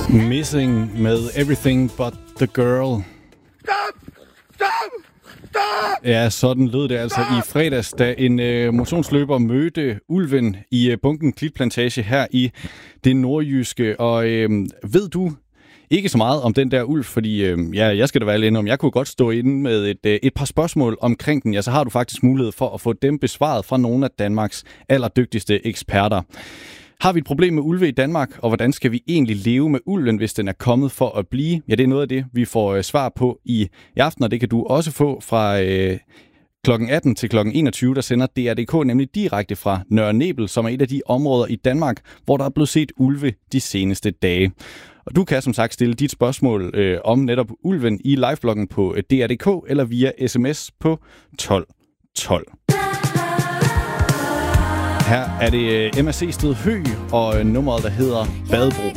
Missing med Everything But The Girl. Ja, sådan lød det altså i fredags, da en motionsløber mødte ulven i Bunken Klitplantage her i det nordjyske. Og ved du ikke så meget om den der ulv, fordi jeg skal da være alene om. Jeg kunne godt stå inde med et par spørgsmål omkring den. Ja, så har du faktisk mulighed for at få dem besvaret fra nogle af Danmarks allerdygtigste eksperter. Har vi et problem med ulve i Danmark, og hvordan skal vi egentlig leve med ulven, hvis den er kommet for at blive? Ja, det er noget af det, vi får svar på i aften, og det kan du også få fra klokken 18 til klokken 21, der sender DR.dk nemlig direkte fra Nørre Nebel, som er et af de områder i Danmark, hvor der er blevet set ulve de seneste dage. Og du kan som sagt stille dit spørgsmål om netop ulven i livebloggen på DR.dk eller via sms på 1212. Her er det MAC Sted Hø og nummeret, der hedder Badebro.